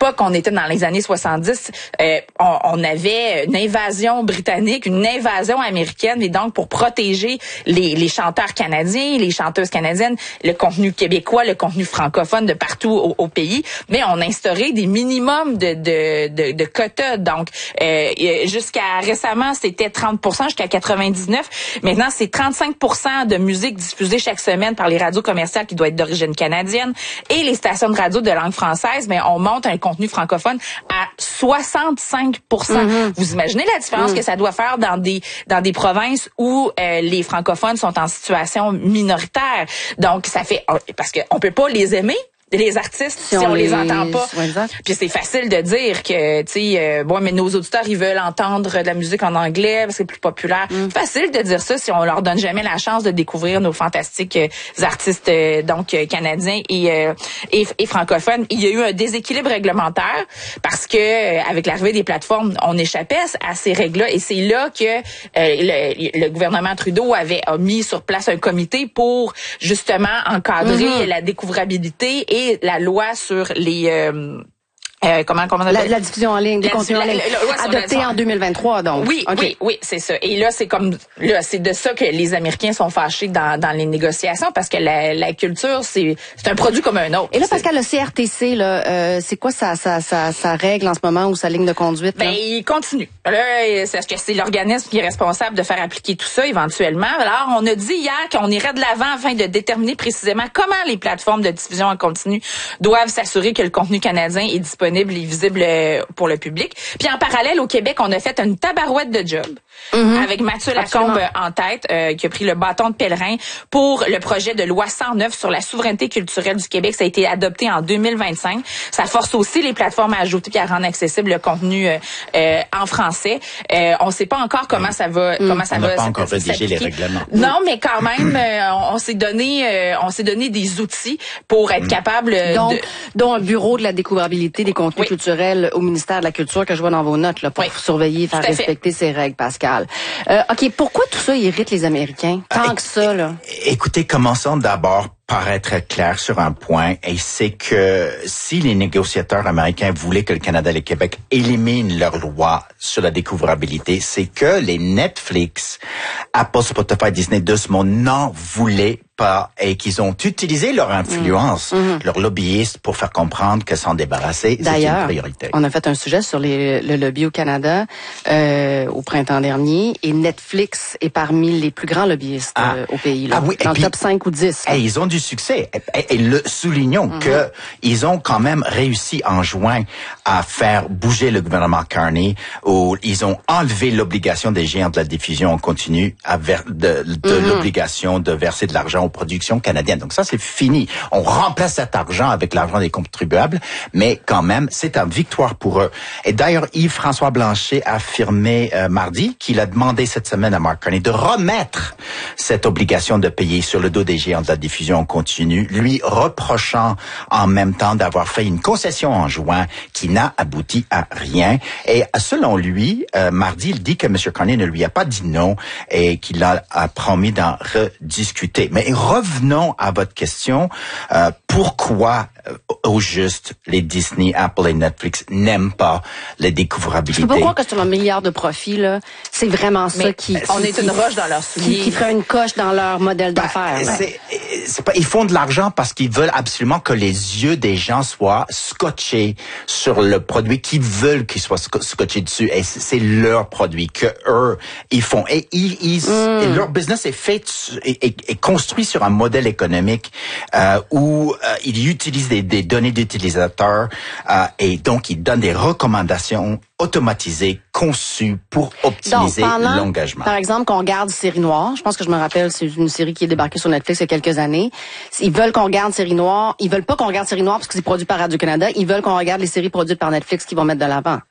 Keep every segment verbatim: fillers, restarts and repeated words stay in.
l'époque, on était dans les années soixante-dix, euh, on, on avait une invasion britannique, une invasion américaine, et donc pour protéger les, les chanteurs canadiens, les chanteuses canadiennes, le contenu québécois, le contenu francophone de partout au, au pays, mais on a instauré des minimums de, de, de, de quotas. Donc, euh, jusqu'à récemment, c'était trente pour cent, jusqu'à quatre-vingt-dix-neuf. Maintenant, c'est trente-cinq pour cent de musique diffusée chaque semaine par les radios commerciales qui doit être d'origine canadienne et les stations de radio de langue française, mais on monte un contenu francophone à soixante-cinq pour cent. Mm-hmm. Vous imaginez la différence mm. que ça doit faire dans des dans des provinces où euh, les francophones sont en situation minoritaire. Donc, ça fait... Parce qu'on peut pas les aimer, les artistes, si, si on, on les, les entend pas. Puis c'est facile de dire que, tu sais, euh, bon, mais nos auditeurs, ils veulent entendre de la musique en anglais parce que c'est plus populaire. Mm. Facile de dire ça si on leur donne jamais la chance de découvrir nos fantastiques euh, artistes, euh, donc euh, canadiens et, euh, et et francophones. Il y a eu un déséquilibre réglementaire parce que euh, avec l'arrivée des plateformes, on échappait à ces règles-là, et c'est là que euh, le, le gouvernement Trudeau avait a mis sur place un comité pour justement encadrer mm-hmm. la découvrabilité et la loi sur les euh, Euh, comment comment on appelle? La, la diffusion en ligne, des contenus en ligne, adoptée en deux mille vingt-trois, donc. Oui, okay. oui, oui, c'est ça. Et là, c'est comme là, c'est de ça que les Américains sont fâchés dans dans les négociations, parce que la, la culture, c'est c'est un produit comme un autre. Et là, Pascal, le C R T C, là, euh, c'est quoi sa sa sa sa règle en ce moment, ou sa ligne de conduite? Ben, là? il continue. Là, c'est que c'est l'organisme qui est responsable de faire appliquer tout ça éventuellement. Alors, on a dit hier qu'on irait de l'avant afin de déterminer précisément comment les plateformes de diffusion en continu doivent s'assurer que le contenu canadien est disponible et visible pour le public. Puis en parallèle, au Québec, on a fait une tabarouette de job mm-hmm. avec Mathieu Lacombe Absolument. en tête, euh, qui a pris le bâton de pèlerin pour le projet de loi cent neuf sur la souveraineté culturelle du Québec. Ça a été adopté en deux mille vingt-cinq. Ça force aussi les plateformes à ajouter et à rendre accessible le contenu euh, euh, en français. Euh, on ne sait pas encore comment oui. ça va, mm. comment ça on va. On n'a pas encore rédigé les règlements. Non, mais quand même, euh, on, on s'est donné, euh, on s'est donné des outils pour être mm. capable. Donc, de... dont un bureau de la découvrabilité des contenus oui. culturels au ministère de la Culture que je vois dans vos notes là pour oui. surveiller, faire respecter ces règles, Pascal. Euh, ok, pourquoi tout ça irrite les Américains tant euh, que ça là? Écoutez, commençons d'abord par être clair sur un point, et c'est que si les négociateurs américains voulaient que le Canada et le Québec éliminent leurs lois sur la découvrabilité, c'est que les Netflix, Apple, Spotify, Disney de ce monde n'en voulaient pas, et qu'ils ont utilisé leur influence, mmh. leurs lobbyistes, pour faire comprendre que s'en débarrasser, c'est une priorité. On a fait un sujet sur les, le lobby au Canada euh, au printemps dernier, et Netflix est parmi les plus grands lobbyistes ah. euh, au pays, là, ah oui, dans le top cinq ou dix. Et ils ont du succès. Et, et le soulignons mm-hmm. que ils ont quand même réussi en juin à faire bouger le gouvernement Carney, où ils ont enlevé l'obligation des géants de la diffusion en continu à ver, de, de mm-hmm. l'obligation de verser de l'argent aux productions canadiennes. Donc ça, c'est fini. On remplace cet argent avec l'argent des contribuables, mais quand même, c'est une victoire pour eux. Et d'ailleurs, Yves-François Blanchet a affirmé euh, mardi qu'il a demandé cette semaine à Mark Carney de remettre cette obligation de payer sur le dos des géants de la diffusion en continu, lui reprochant en même temps d'avoir fait une concession en juin qui n'a abouti à rien. Et selon lui, euh, mardi, il dit que M. Carney ne lui a pas dit non et qu'il a, a promis d'en rediscuter. Mais revenons à votre question. Euh, pourquoi, euh, au juste, les Disney, Apple et Netflix n'aiment pas la découvrabilité? Je peux pas croire que sur un milliard de profits, là, c'est vraiment ça Mais qui... On qui, est une roche dans leur soulier. Qui, qui ferait une coche dans leur modèle bah, d'affaires. C'est, c'est pas, ils font de l'argent parce qu'ils veulent absolument que les yeux des gens soient scotchés sur le produit, qu'ils veulent qu'ils soient scotchés dessus. Et c'est leur produit que eux ils font. Et, ils, ils, mm. et leur business est fait est, est, est construit sur un modèle économique euh, où euh, ils utilisent des, des données d'utilisateurs euh, et donc ils donnent des recommandations automatisées, conçues pour optimiser donc, pendant, l'engagement. Par exemple, qu'on regarde Série Noire, je pense que je me rappelle, c'est une série qui est débarquée sur Netflix il y a quelques années. Ils veulent qu'on regarde Série Noire, ils veulent pas qu'on regarde Série Noire parce que c'est produit par Radio-Canada, ils veulent qu'on regarde les séries produites par Netflix qui vont mettre de l'avant. Ah.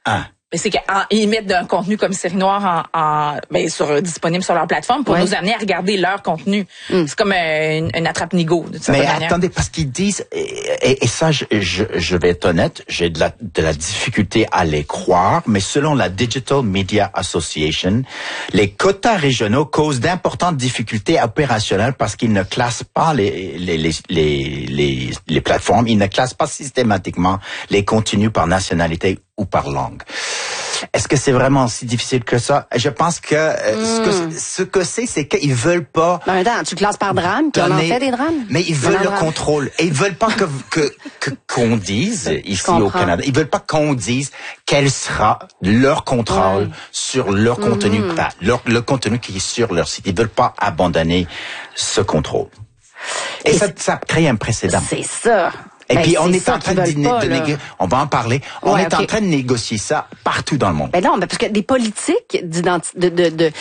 Mais c'est qu'ils mettent un contenu comme Série Noire en, en ben, sur, disponible sur leur plateforme pour ouais. nous amener à regarder leur contenu. Mm. C'est comme une, une attrape-nigo. Mais attendez, parce qu'ils disent, et, et ça, je, je, je vais être honnête, j'ai de la, de la difficulté à les croire, mais selon la Digital Media Association, les quotas régionaux causent d'importantes difficultés opérationnelles parce qu'ils ne classent pas les, les, les, les, les, les plateformes, ils ne classent pas systématiquement les contenus par nationalité ou par langue. Est-ce que c'est vraiment si difficile que ça? Je pense que euh, mm. ce que ce que c'est, c'est qu'ils veulent pas. Non, attends, tu classes par drame, puis on en fait des drames. Mais ils veulent le contrôle et ils veulent pas que que que qu'on dise ici au Canada. Ils veulent pas qu'on dise quel sera leur contrôle ouais. sur leur mm. contenu, bah, leur le contenu qui est sur leur site. Ils veulent pas abandonner ce contrôle. Et, et ça, ça crée un précédent. C'est ça. Et ben, puis on est en train de, de, de négocier, on va en parler. On ouais, est okay. en train de négocier ça partout dans le monde. Ben non, ben parce que des politiques d'identité, de, de, de,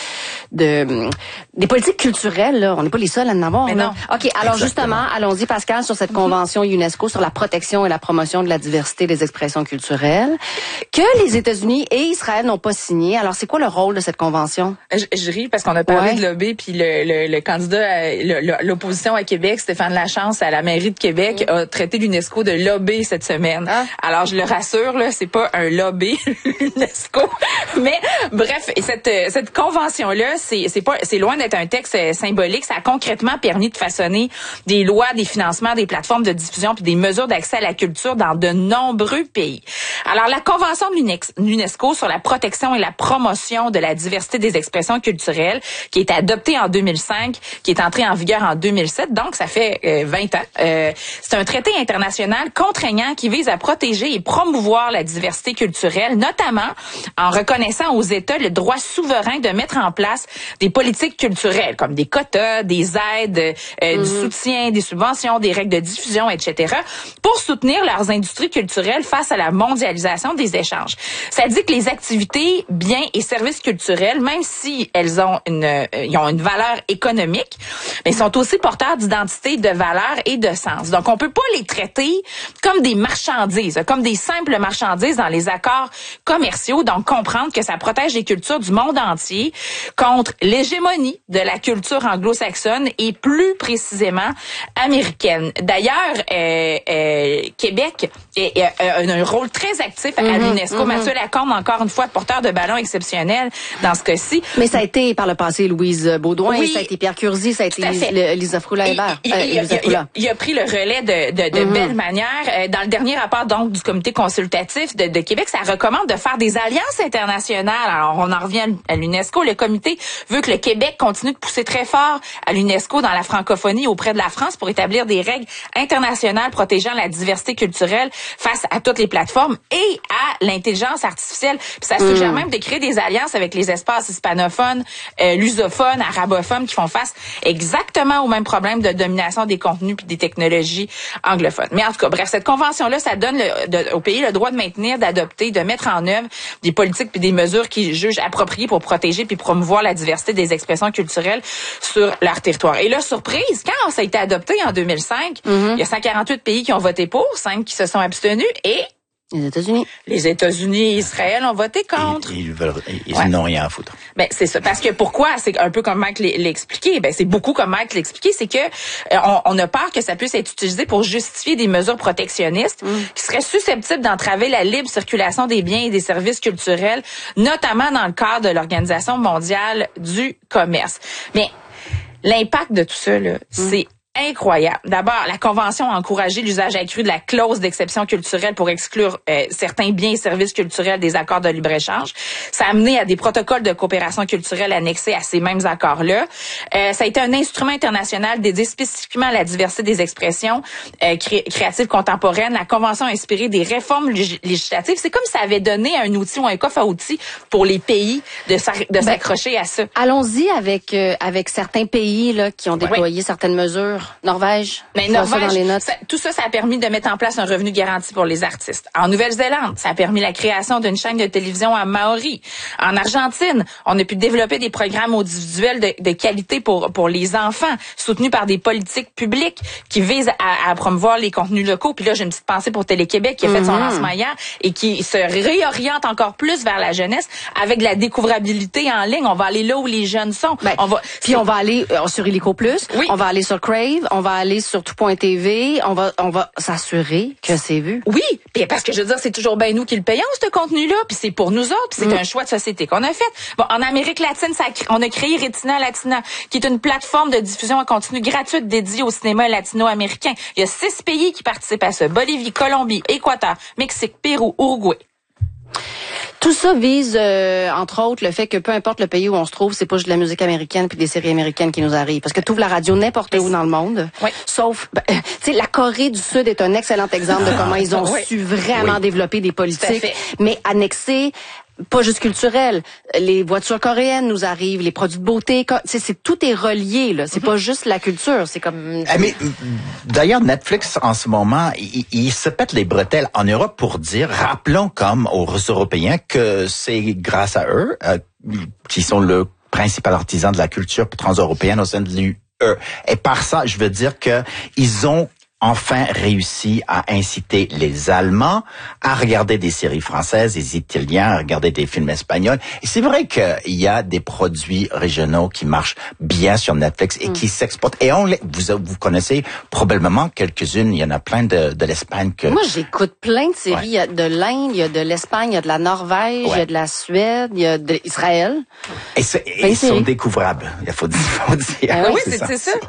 de, des politiques culturelles, là, on n'est pas les seuls à en avoir. Mais là. non. Ok, alors Exactement. justement, allons-y, Pascal, sur cette convention UNESCO sur la protection et la promotion de la diversité des expressions culturelles que les États-Unis et Israël n'ont pas signé. Alors, c'est quoi le rôle de cette convention? Je, je ris parce qu'on a parlé ouais. de lobby, puis le, le, le candidat, le, l'opposition à Québec, Stéphane Lachance, à la mairie de Québec, mmh. a traité l'UNESCO de lobby cette semaine. Ah. Alors je le rassure là, c'est pas un lobby l'UNESCO, mais bref, et cette cette convention là, c'est c'est pas c'est loin d'être un texte symbolique, ça a concrètement permis de façonner des lois, des financements, des plateformes de diffusion puis des mesures d'accès à la culture dans de nombreux pays. Alors la convention de l'UNESCO sur la protection et la promotion de la diversité des expressions culturelles qui est adoptée en deux mille cinq, qui est entrée en vigueur en deux mille sept, donc ça fait euh, vingt ans. Euh, c'est un traité international contraignant qui vise à protéger et promouvoir la diversité culturelle, notamment en reconnaissant aux États le droit souverain de mettre en place des politiques culturelles, comme des quotas, des aides, euh, mm-hmm. du soutien, des subventions, des règles de diffusion, et cetera, pour soutenir leurs industries culturelles face à la mondialisation des échanges. Ça dit que les activités, biens et services culturels, même si elles ont une, euh, ils ont une valeur économique, mais sont aussi porteurs d'identité, de valeur et de sens. Donc, on peut pas les traiter comme des marchandises, comme des simples marchandises dans les accords commerciaux. Donc, comprendre que ça protège les cultures du monde entier contre l'hégémonie de la culture anglo-saxonne et plus précisément américaine. D'ailleurs, euh, euh, Québec a, a, a un rôle très actif à mm-hmm, l'UNESCO. Mm-hmm. Mathieu Lacombe, encore une fois, porteur de ballon exceptionnel dans ce cas-ci. Mais ça a été par le passé Louise Baudouin, oui, ça a été Pierre Curzi, ça a été Lisa Froula-Hébert. Il, il, euh, il, il a pris le relais de, de, de mm-hmm. belle manière. Dans le dernier rapport donc du comité consultatif de, de Québec, ça recommande de faire des alliances internationales. Alors, on en revient à l'UNESCO. Le comité veut que le Québec continue de pousser très fort à l'UNESCO dans la francophonie auprès de la France pour établir des règles internationales protégeant la diversité culturelle face à toutes les plateformes et à l'intelligence artificielle. Puis ça suggère mmh. même de créer des alliances avec les espaces hispanophones, euh, lusophones, arabophones qui font face exactement au même problème de domination des contenus puis des technologies anglophones. Mais en tout cas, bref, cette convention-là, ça donne le, de, au pays le droit de maintenir, d'adopter, de mettre en œuvre des politiques puis des mesures qui jugent appropriées pour protéger puis promouvoir la diversité des expressions culturelles sur leur territoire. Et là, surprise, quand ça a été adopté en deux mille cinq, mm-hmm. il y a cent quarante-huit pays qui ont voté pour, cinq qui se sont abstenus et les États-Unis. Les États-Unis et Israël ont voté contre. Ils, ils, veulent, ils ouais. n'ont rien à foutre. Ben c'est ça. Parce que pourquoi? C'est un peu comme Mike l'a expliqué. Ben c'est beaucoup comme Mike l'a expliqué. C'est que euh, on, on a peur que ça puisse être utilisé pour justifier des mesures protectionnistes mm. qui seraient susceptibles d'entraver la libre circulation des biens et des services culturels, notamment dans le cadre de l'Organisation mondiale du commerce. Mais l'impact de tout ça, là, mm. c'est incroyable. D'abord, la Convention a encouragé l'usage accru de la clause d'exception culturelle pour exclure euh, certains biens et services culturels des accords de libre-échange. Ça a amené à des protocoles de coopération culturelle annexés à ces mêmes accords-là. Euh, ça a été un instrument international dédié spécifiquement à la diversité des expressions euh, cré- créatives contemporaines. La Convention a inspiré des réformes lég- législatives. C'est comme si ça avait donné un outil ou un coffre à outils pour les pays de, s'ar- de ben, s'accrocher à ça. Allons-y avec euh, avec certains pays là qui ont déployé oui. certaines mesures sûr. Norvège. Mais Norvège, ça dans les notes. Ça, tout ça, ça a permis de mettre en place un revenu garanti pour les artistes. En Nouvelle-Zélande, ça a permis la création d'une chaîne de télévision à Maori. En Argentine, on a pu développer des programmes audiovisuels de, de qualité pour pour les enfants, soutenus par des politiques publiques qui visent à, à promouvoir les contenus locaux. Puis là, j'ai une petite pensée pour Télé-Québec qui a fait mm-hmm. son lancement hier et qui se réoriente encore plus vers la jeunesse avec de la découvrabilité en ligne. On va aller là où les jeunes sont. Ben, on va, puis on va aller euh, sur Illico Plus, oui. on va aller sur Crave, on va aller sur tout point T V, on va on va s'assurer que c'est vu. Oui, puis parce que je veux dire, c'est toujours bien nous qui le payons ce contenu-là, puis c'est pour nous autres, puis c'est mm. un choix de société qu'on a fait. Bon, en Amérique latine, ça a, on a créé Retina Latina, qui est une plateforme de diffusion en continu gratuite dédiée au cinéma latino-américain. Il y a six pays qui participent à ça: Bolivie, Colombie, Équateur, Mexique, Pérou, Uruguay. Tout ça vise, euh, entre autres, le fait que peu importe le pays où on se trouve, c'est pas juste de la musique américaine puis des séries américaines qui nous arrivent. Parce que tu ouvres la radio n'importe où dans le monde, oui. sauf, ben, tu sais, la Corée du Sud est un excellent exemple de comment ils ont oui. su vraiment oui. développer des politiques, mais annexer. Pas juste culturel. Les voitures coréennes nous arrivent, les produits de beauté, c'est, c'est tout est relié là. C'est mm-hmm. pas juste la culture, c'est comme. Mais d'ailleurs, Netflix en ce moment, il, il se pète les bretelles en Europe pour dire, rappelons comme aux Européens que c'est grâce à eux euh, qui sont le principal artisan de la culture transeuropéenne au sein de l'U E. Et par ça, je veux dire que ils ont enfin réussi à inciter les Allemands à regarder des séries françaises, les Italiens à regarder des films espagnols. Et c'est vrai qu'il y a des produits régionaux qui marchent bien sur Netflix et mm. qui s'exportent. Et on les, vous, vous connaissez probablement quelques-unes. Il y en a plein de, de l'Espagne que... Moi, j'écoute plein de séries. Ouais. Il y a de l'Inde, il y a de l'Espagne, il y a de la Norvège, ouais. il y a de la Suède, il y a d'Israël. Et, c'est, et ils sont découvrables, il faut dire. Faut dire. Ah oui, c'est, c'est ça.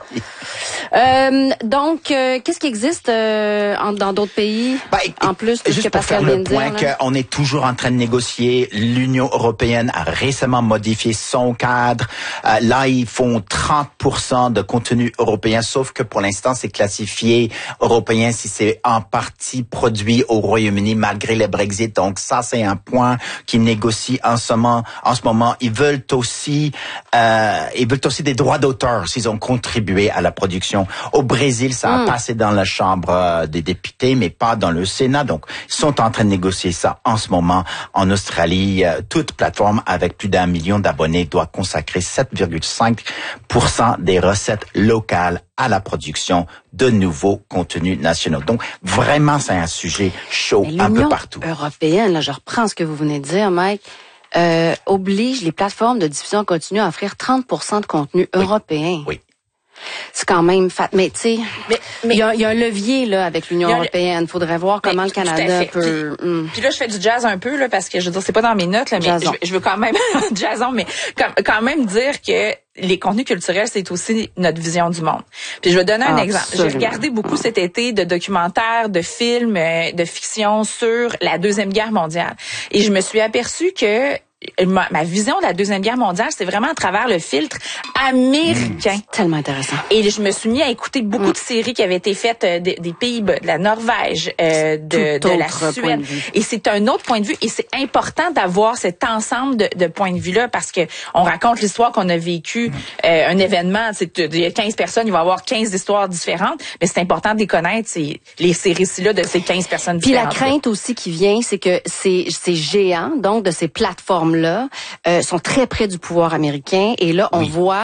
Euh, donc, euh, qu'est-ce qui existe euh, en, dans d'autres pays, ben, en plus de ce que Pascal vient de dire? Juste pour faire le point qu'on est toujours en train de négocier, l'Union européenne a récemment modifié son cadre. Euh, là, ils font trente pour cent de contenu européen, sauf que pour l'instant, c'est classifié européen si c'est en partie produit au Royaume-Uni malgré le Brexit. Donc ça, c'est un point qu'ils négocient en ce moment. En ce moment, ils veulent aussi, euh, ils veulent aussi des droits d'auteur s'ils ont contribué à la production. Au Brésil, ça a mm. passé dans la Chambre des députés, mais pas dans le Sénat. Donc, ils sont en train de négocier ça en ce moment. En Australie, toute plateforme avec plus d'un million d'abonnés doit consacrer sept virgule cinq pour cent des recettes locales à la production de nouveaux contenus nationaux. Donc, vraiment, c'est un sujet chaud un peu partout. L'Union européenne, là, je reprends ce que vous venez de dire, Mike, euh, oblige les plateformes de diffusion continue à offrir trente pour cent de contenu oui. européen. Oui. C'est quand même fat, mais tu sais, il y a, y a un levier là avec l'Union européenne. Il faudrait voir comment mais, le Canada peut. Puis, mm. puis là, je fais du jazz un peu là parce que je veux dire, c'est pas dans mes notes là, mais je, je veux quand même jazzon, mais quand, quand même dire que les contenus culturels, c'est aussi notre vision du monde. Puis je vais donner un Absolument. exemple. J'ai regardé beaucoup cet été de documentaires, de films, de fiction sur la Deuxième Guerre mondiale, et je me suis aperçue que Ma, ma vision de la Deuxième Guerre mondiale, c'est vraiment à travers le filtre américain. Mmh, tellement intéressant. Et je me suis mis à écouter beaucoup mmh. de séries qui avaient été faites euh, des, des Pays-Bas, de la Norvège, euh, de, de la Suède. Et c'est un autre point de vue. Et c'est important d'avoir cet ensemble de, de points de vue-là parce que on raconte l'histoire qu'on a vécue. Euh, un événement, c'est il y a quinze personnes, il va y avoir quinze histoires différentes. Mais c'est important de les connaître, c'est, les ces récits-là de ces quinze personnes différentes. Puis la crainte aussi qui vient, c'est que ces, ces géants, donc de ces plateformes là euh, sont très près du pouvoir américain et là on oui. voit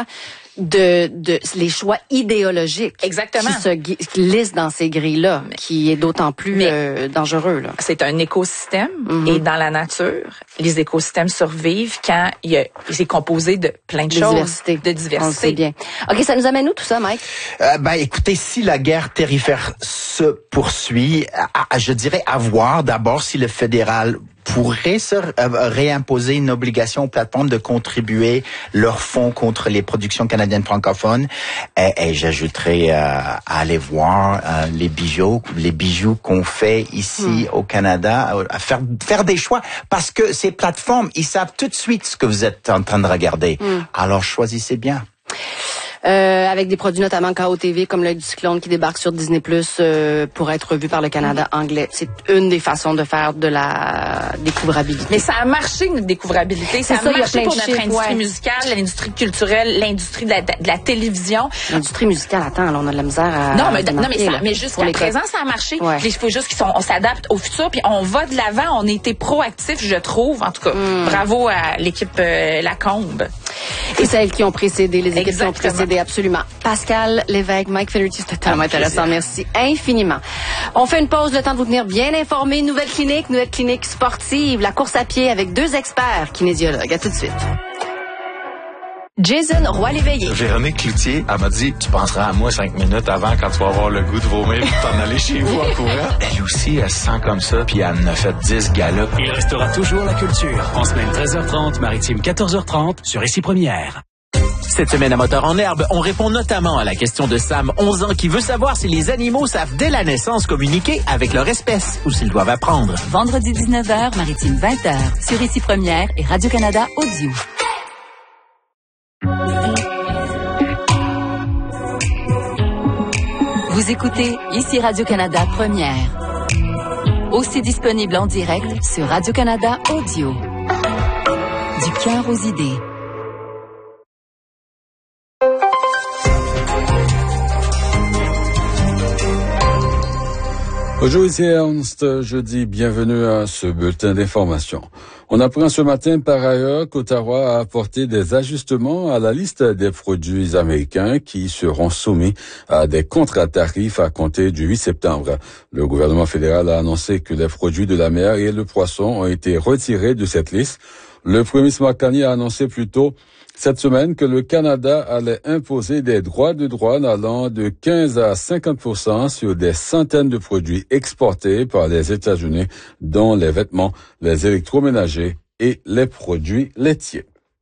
de, de les choix idéologiques Exactement. qui se qui glissent dans ces grilles-là, mais, qui est d'autant plus euh, dangereux. Là. C'est un écosystème mm-hmm. et dans la nature, les écosystèmes survivent quand il y a, c'est composé de plein de, de choses, diversité. de diversité. On le sait bien. Ok, ça nous amène où tout ça, Mike? Euh, ben, écoutez, si la guerre tarifaire se poursuit, à, à, je dirais à voir d'abord si le fédéral pourrait se réimposer une obligation aux plateformes de contribuer leurs fonds contre les productions canadiennes francophones. Et, et j'ajouterais euh, à aller voir euh, les bijoux, les bijoux qu'on fait ici mm. au Canada, à faire faire des choix parce que ces plateformes, ils savent tout de suite ce que vous êtes en train de regarder. Mm. Alors choisissez bien. Euh, avec des produits notamment K O T V comme l'œil du cyclone qui débarque sur Disney Plus euh, pour être vu par le Canada anglais. C'est une des façons de faire de la découvrabilité. Mais ça a marché, notre découvrabilité. Ça a ça, marché pour notre chiffres, industrie ouais. musicale, l'industrie culturelle, l'industrie de la, de la télévision. L'industrie musicale, attends, là, on a de la misère à... Non, mais, à non, mais, ça, là, mais jusqu'à présent, ça a marché. Ouais. Il faut juste qu'on s'adapte au futur, puis on va de l'avant. On a été proactifs, je trouve. En tout cas, mm. bravo à l'équipe euh, Lacombe. Et celles qui ont précédé, les équipes Exactement. qui ont précédé, absolument. Pascal Lévesque, Mike Finnerty, c'était tellement intéressant. Merci infiniment. On fait une pause, le temps de vous tenir bien informés. Nouvelle clinique, nouvelle clinique sportive, la course à pied avec deux experts kinésiologues. À tout de suite. Jason Roy-Léveillé. Véronique Cloutier, elle m'a dit, tu penseras à moi cinq minutes avant quand tu vas avoir le goût de vomir et t'en aller chez vous en courant. Elle aussi, elle se sent comme ça, puis elle en a fait dix galops. Il restera toujours la culture. En semaine treize heures trente, maritime quatorze heures trente, sur Ici Première. Cette semaine à Moteur en Herbe, on répond notamment à la question de Sam, onze ans, qui veut savoir si les animaux savent dès la naissance communiquer avec leur espèce ou s'ils doivent apprendre. Vendredi dix-neuf heures, maritime vingt heures, sur Ici Première et Radio-Canada Audio. Vous écoutez Ici Radio-Canada Première. Aussi disponible en direct sur Radio-Canada Audio. Du cœur aux idées. Bonjour, ici Ernst. Je dis bienvenue à ce bulletin d'information. On apprend ce matin par ailleurs qu'Ottawa a apporté des ajustements à la liste des produits américains qui seront soumis à des contre-tarifs à compter du huit septembre. Le gouvernement fédéral a annoncé que les produits de la mer et le poisson ont été retirés de cette liste. Le premier ministre Mark Carney a annoncé plus tôt cette semaine que le Canada allait imposer des droits de douane allant de quinze à cinquante pour cent sur des centaines de produits exportés par les États-Unis, dont les vêtements, les électroménagers et les produits laitiers.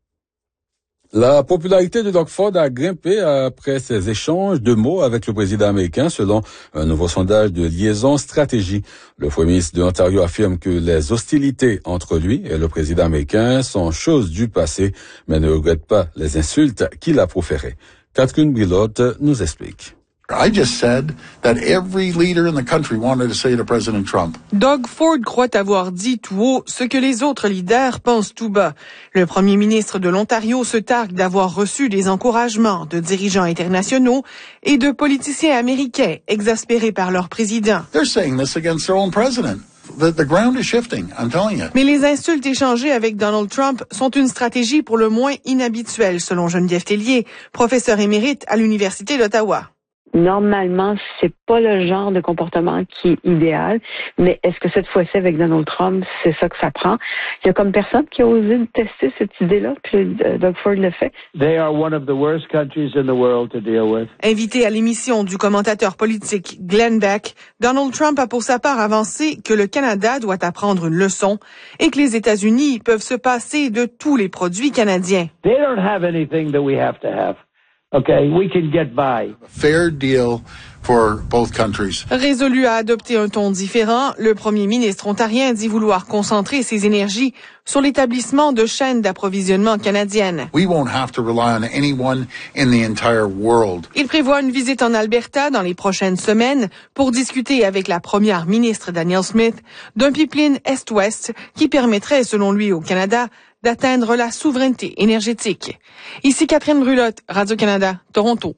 La popularité de Doug Ford a grimpé après ses échanges de mots avec le président américain, selon un nouveau sondage de Liaison Stratégie. Le premier ministre de l'Ontario affirme que les hostilités entre lui et le président américain sont choses du passé, mais ne regrette pas les insultes qu'il a proférées. Catherine Brilotte nous explique. I just said that every leader in the country wanted to say to President Trump. Doug Ford croit avoir dit tout haut ce que les autres leaders pensent tout bas. Le premier ministre de l'Ontario se targue d'avoir reçu des encouragements de dirigeants internationaux et de politiciens américains exaspérés par leur président. They're saying this against their own president. The, the ground is shifting, I'm telling you. Mais les insultes échangées avec Donald Trump sont une stratégie pour le moins inhabituelle, selon Geneviève Tellier, professeure émérite à l'Université d'Ottawa. Normalement, c'est pas le genre de comportement qui est idéal, mais est-ce que cette fois-ci avec Donald Trump, c'est ça que ça prend? Il y a comme personne qui a osé tester cette idée-là, puis Doug Ford le fait. They are one of the worst countries in the world to deal with. Invité à l'émission du commentateur politique Glenn Beck, Donald Trump a pour sa part avancé que le Canada doit apprendre une leçon et que les États-Unis peuvent se passer de tous les produits canadiens. They don't have anything that we have to have. Okay, we can get by. Fair deal for both countries. Résolu à adopter un ton différent, le premier ministre ontarien dit vouloir concentrer ses énergies sur l'établissement de chaînes d'approvisionnement canadiennes. We won't have to rely on anyone in the entire world. Il prévoit une visite en Alberta dans les prochaines semaines pour discuter avec la première ministre Danielle Smith d'un pipeline Est-Ouest qui permettrait, selon lui, au Canada, d'atteindre la souveraineté énergétique. Ici Catherine Brulotte, Radio-Canada, Toronto.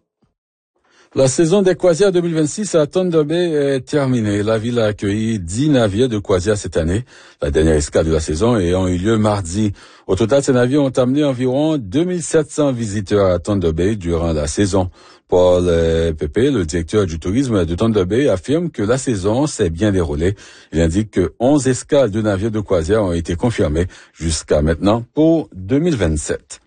La saison des croisières deux mille vingt-six à Thunder Bay est terminée. La ville a accueilli dix navires de croisière cette année, la dernière escale de la saison ayant eu lieu mardi. Au total, ces navires ont amené environ deux mille sept cents visiteurs à Thunder Bay durant la saison. Paul Pépé, le directeur du tourisme de Thunder Bay, affirme que la saison s'est bien déroulée. Il indique que onze escales de navires de croisière ont été confirmées jusqu'à maintenant pour deux mille vingt-sept.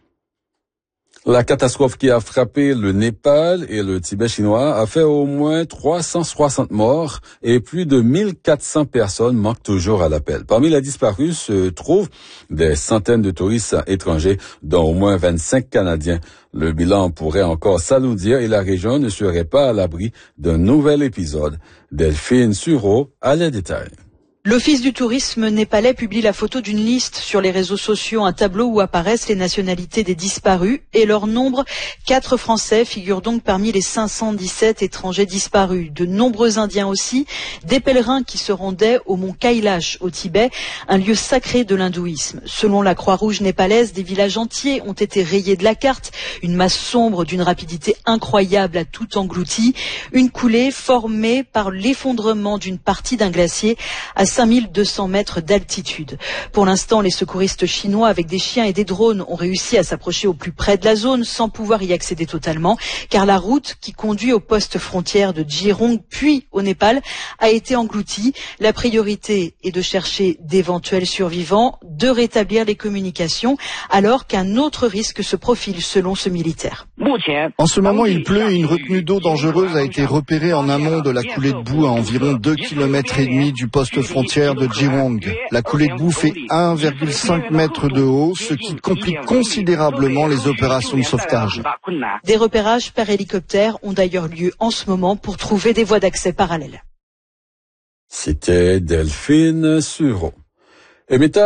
La catastrophe qui a frappé le Népal et le Tibet chinois a fait au moins trois cent soixante morts et plus de mille quatre cents personnes manquent toujours à l'appel. Parmi les disparus se trouvent des centaines de touristes étrangers, dont au moins vingt-cinq Canadiens. Le bilan pourrait encore s'alourdir et la région ne serait pas à l'abri d'un nouvel épisode. Delphine Sureau a les détails. L'Office du tourisme népalais publie la photo d'une liste sur les réseaux sociaux, un tableau où apparaissent les nationalités des disparus et leur nombre. Quatre Français figurent donc parmi les cinq cent dix-sept étrangers disparus. De nombreux Indiens aussi, des pèlerins qui se rendaient au mont Kailash au Tibet, un lieu sacré de l'hindouisme. Selon la Croix-Rouge népalaise, des villages entiers ont été rayés de la carte. Une masse sombre d'une rapidité incroyable a tout englouti. Une coulée formée par l'effondrement d'une partie d'un glacier à cinq mille deux cents mètres d'altitude. Pour l'instant, les secouristes chinois avec des chiens et des drones ont réussi à s'approcher au plus près de la zone sans pouvoir y accéder totalement, car la route qui conduit au poste frontière de Jirong puis au Népal a été engloutie. La priorité est de chercher d'éventuels survivants, de rétablir les communications, alors qu'un autre risque se profile selon ce militaire. En ce moment, il pleut et une retenue d'eau dangereuse a été repérée en amont de la coulée de boue à environ deux kilomètres et demi du poste frontière de Jirong. La coulée de boue fait un virgule cinq mètres de haut, ce qui complique considérablement les opérations de sauvetage. Des repérages par hélicoptère ont d'ailleurs lieu en ce moment pour trouver des voies d'accès parallèles. C'était Delphine Sureau. Et